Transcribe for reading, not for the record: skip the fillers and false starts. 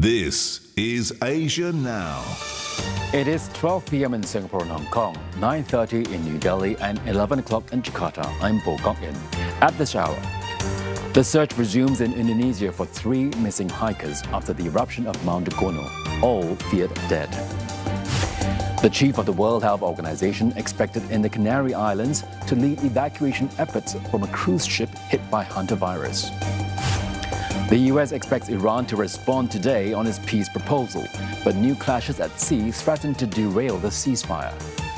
This is Asia Now. It is 12 p.m. in Singapore and Hong Kong, 9:30 in New Delhi and 11 o'clock in Jakarta. I'm Bo Gok-in. At this hour, the search resumes in Indonesia for 3 missing hikers after the eruption of Mount Agono, all feared dead. The chief of the World Health Organization expected in the Canary Islands to lead evacuation efforts from a cruise ship hit by hantavirus. The U.S. expects Iran to respond today on its peace proposal, but new clashes at sea threaten to derail the ceasefire.